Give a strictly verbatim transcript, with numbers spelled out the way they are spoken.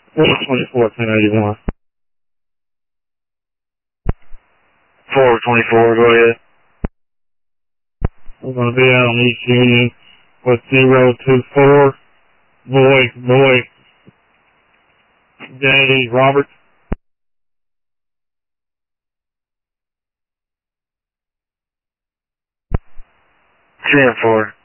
four twenty-four, ten eighty-one. four twenty-four, go ahead. We're going to be out on East Union with zero two four. Boy, boy, Daddy Robert. ten four.